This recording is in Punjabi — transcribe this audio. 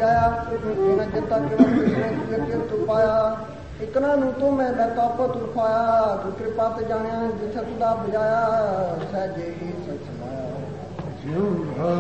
ਆਇਆ ਇਹਨਾਂ ਜਿੱਤਾ ਕਿਵੇਂ ਤੂੰ ਪਾਇਆ ਇਕਨਾ ਨੂੰ ਤੂੰ ਮੈਂ ਬਤਾਪ ਤੂੰ ਖਾਇਆ ਤੂੰ ਕਿਰਪਾ ਤੇ ਜਾਣਿਆ ਜਿੱਥੇ ਤੂੰ ਦਾ ਬਜਾਇਆ ਸਹਿਜੇ ਹੀ ਸਚ ਸਮਾਇਆ